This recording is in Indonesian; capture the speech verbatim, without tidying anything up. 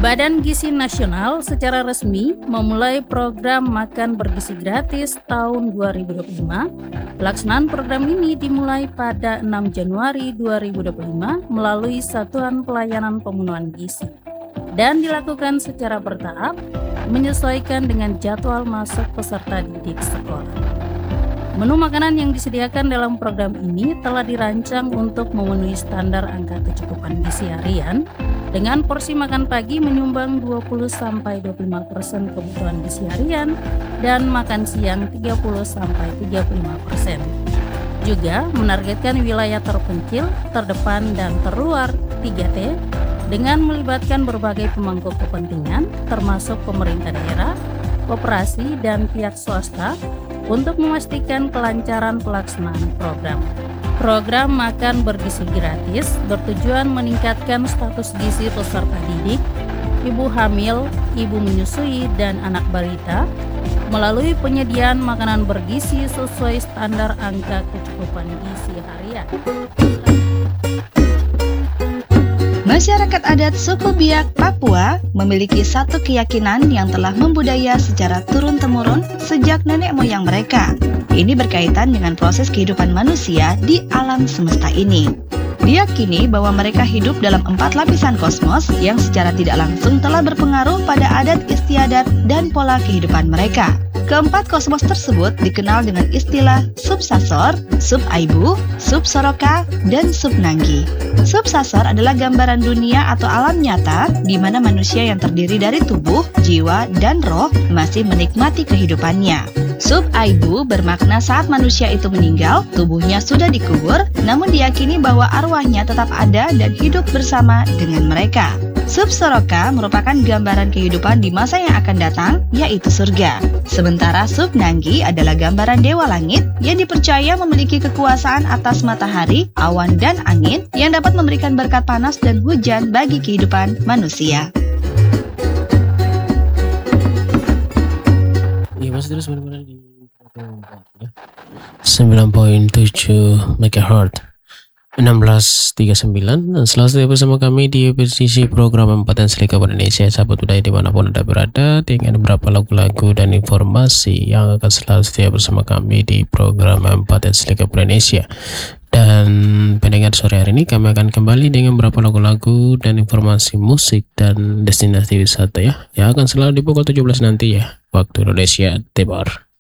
Badan Gizi Nasional secara resmi memulai program makan bergizi gratis tahun dua ribu dua puluh lima. Pelaksanaan program ini dimulai pada enam Januari dua ribu dua puluh lima melalui Satuan Pelayanan Pemenuhan Gizi dan dilakukan secara bertahap menyesuaikan dengan jadwal masuk peserta didik sekolah. Menu makanan yang disediakan dalam program ini telah dirancang untuk memenuhi standar angka kecukupan gizi harian dengan porsi makan pagi menyumbang dua puluh sampai dua puluh lima persen kebutuhan gizi harian dan makan siang tiga puluh sampai tiga puluh lima persen. Juga menargetkan wilayah terpencil, terdepan, dan terluar tiga T dengan melibatkan berbagai pemangku kepentingan termasuk pemerintah daerah, koperasi, dan pihak swasta untuk memastikan kelancaran pelaksanaan program. Program makan bergizi gratis bertujuan meningkatkan status gizi peserta didik, ibu hamil, ibu menyusui, dan anak balita melalui penyediaan makanan bergizi sesuai standar angka kecukupan gizi harian. Masyarakat adat suku Biak, Papua memiliki satu keyakinan yang telah membudaya secara turun-temurun sejak nenek moyang mereka. Ini berkaitan dengan proses kehidupan manusia di alam semesta ini. Diyakini bahwa mereka hidup dalam empat lapisan kosmos yang secara tidak langsung telah berpengaruh pada adat istiadat dan pola kehidupan mereka. Keempat kosmos tersebut dikenal dengan istilah Subsasor, Subaibu, Subsoroka, dan Subnanggi. Subsasor adalah gambaran dunia atau alam nyata di mana manusia yang terdiri dari tubuh, jiwa, dan roh masih menikmati kehidupannya. Subaibu bermakna saat manusia itu meninggal, tubuhnya sudah dikubur, namun diyakini bahwa arwahnya tetap ada dan hidup bersama dengan mereka. Subsoroka merupakan gambaran kehidupan di masa yang akan datang, yaitu surga. Sementara Subnanggi adalah gambaran dewa langit yang dipercaya memiliki kekuasaan atas matahari, awan, dan angin yang dapat memberikan berkat panas dan hujan bagi kehidupan manusia. Iya, masih terus benar-benar di sembilan koma tujuh megahertz enam belas tiga puluh sembilan dan selalu setia bersama kami di posisi program empat dan Selika Indonesia. Sahabat budaya dimanapun Anda berada, dengan beberapa lagu-lagu dan informasi yang akan selalu setia bersama kami di program empat dan Selika Indonesia. Dan pendengar sore hari ini kami akan kembali dengan beberapa lagu-lagu dan informasi musik dan destinasi wisata ya, yang akan selalu di pukul tujuh belas nanti ya, waktu Indonesia Timur.